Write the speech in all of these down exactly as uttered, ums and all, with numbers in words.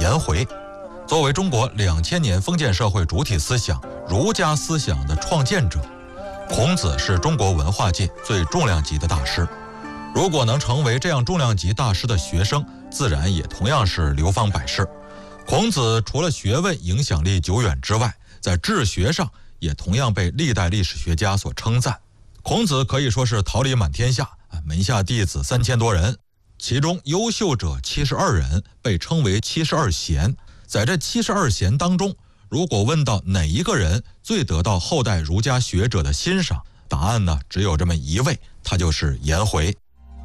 颜回。作为中国两千年封建社会主体思想儒家思想的创建者，孔子是中国文化界最重量级的大师。如果能成为这样重量级大师的学生，自然也同样是流芳百世。孔子除了学问影响力久远之外，在治学上也同样被历代历史学家所称赞。孔子可以说是桃李满天下，门下弟子三千多人，其中优秀者七十二人，被称为七十二贤。在这七十二贤当中，如果问到哪一个人最得到后代儒家学者的欣赏，答案呢只有这么一位，他就是颜回。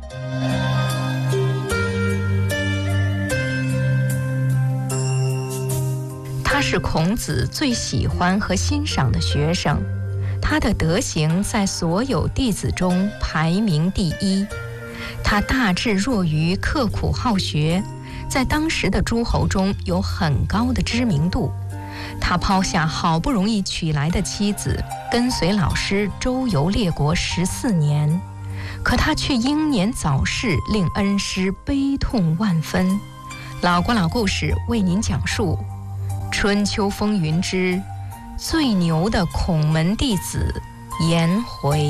他是孔子最喜欢和欣赏的学生，他的德行在所有弟子中排名第一。他大智若愚，刻苦好学，在当时的诸侯中有很高的知名度。他抛下好不容易娶来的妻子，跟随老师周游列国十四年，可他却英年早逝，令恩师悲痛万分。老国老故事为您讲述春秋风云之最牛的孔门弟子颜回。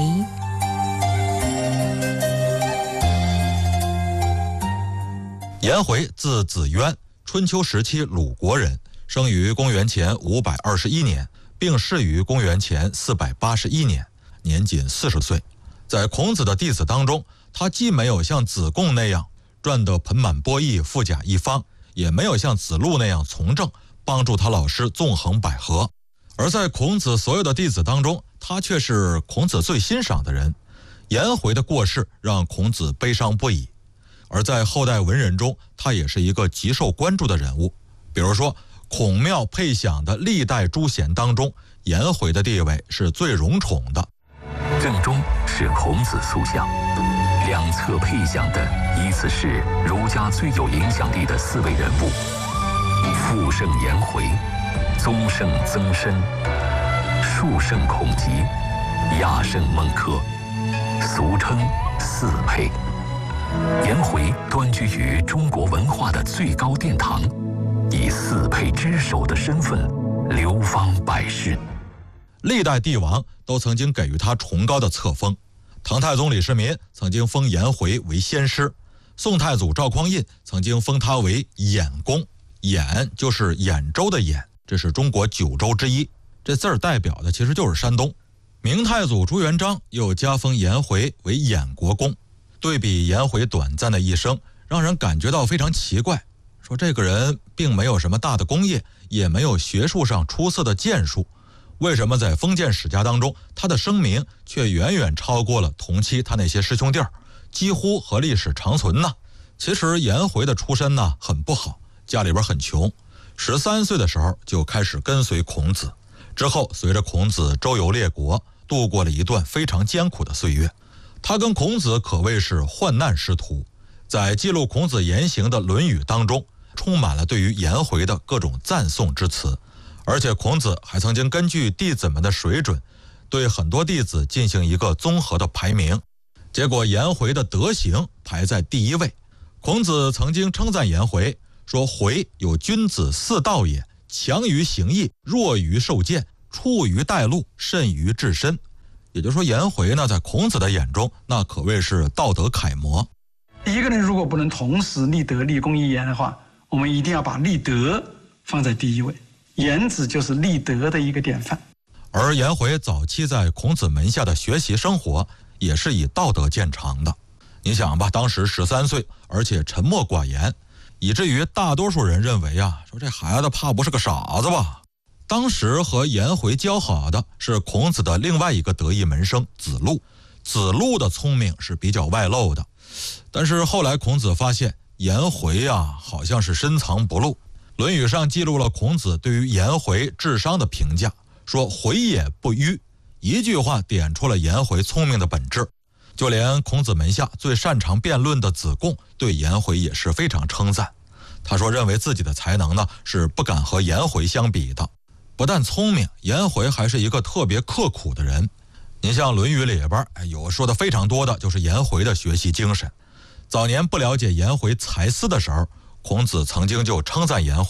颜回字子渊，春秋时期鲁国人，生于公元前五百二十一年，病逝于公元前四百八十一年，年仅四十岁。在孔子的弟子当中，他既没有像子贡那样赚得盆满钵溢、富甲一方，也没有像子路那样从政，帮助他老师纵横捭阖。而在孔子所有的弟子当中，他却是孔子最欣赏的人。颜回的过世让孔子悲伤不已，而在后代文人中，他也是一个极受关注的人物。比如说孔庙配享的历代诸贤当中，颜回的地位是最荣宠的。 正中是孔子塑像，两侧配享的依次是儒家最有影响力的四位人物：父圣颜回、宗圣曾参、庶圣孔伋、亚圣孟轲，俗称四配。颜回端居于中国文化的最高殿堂，以四配之首的身份流芳百世。 历代帝王都曾经给予他崇高的册封，唐太宗李世民曾经封颜回为先师，宋太祖赵匡胤曾经封他为兖公，兖就是兖州的兖，这是中国九州之一，这字儿代表的其实就是山东。明太祖朱元璋又加封颜回为兖国公。对比颜回短暂的一生，让人感觉到非常奇怪，说这个人并没有什么大的功业，也没有学术上出色的建树，为什么在封建史家当中，他的声名却远远超过了同期他那些师兄弟儿，几乎和历史长存呢？其实颜回的出身呢很不好，家里边很穷，十三岁的时候就开始跟随孔子，之后随着孔子周游列国，度过了一段非常艰苦的岁月。他跟孔子可谓是患难师徒，在记录孔子言行的《论语》当中，充满了对于颜回的各种赞颂之词。而且孔子还曾经根据弟子们的水准，对很多弟子进行一个综合的排名，结果颜回的德行排在第一位。孔子曾经称赞颜回，说回有君子四道也，强于行义，弱于受见，处于待路，甚于治身。也就是说，颜回呢，在孔子的眼中，那可谓是道德楷模。 一个人如果不能同时立德、立功、立言的话，我们一定要把立德放在第一位。颜子就是立德的一个典范。 而颜回早期在孔子门下的学习生活，也是以道德见长的。你想吧，当时十三岁，而且沉默寡言，以至于大多数人认为啊，说这孩子怕不是个傻子吧？当时和颜回交好的是孔子的另外一个得意门生子路。子路的聪明是比较外露的，但是后来孔子发现颜回啊，好像是深藏不露。《论语》上记录了孔子对于颜回智商的评价，说回也不愚，一句话点出了颜回聪明的本质。就连孔子门下最擅长辩论的子贡对颜回也是非常称赞。他说认为自己的才能呢是不敢和颜回相比的。不但聪明，颜回还是一个特别刻苦的人。您像《论语》里边有说的非常多的就是颜回的学习精神。早年不了解颜回才思的时候，孔子曾经就称赞颜回